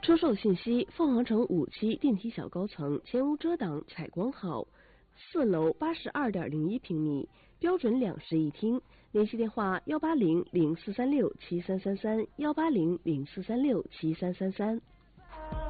出售信息：凤凰城5期电梯小高层，前无遮挡，采光好，4楼82.01平米，标准2室1厅。联系电话：18004367333，18004367333。